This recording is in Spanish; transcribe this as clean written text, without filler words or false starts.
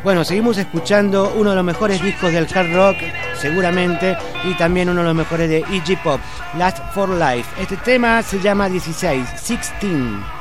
Bueno, seguimos escuchando uno de los mejores discos del hard rock, seguramente, y también uno de los mejores de Iggy Pop, Last for Life. Este tema se llama 16.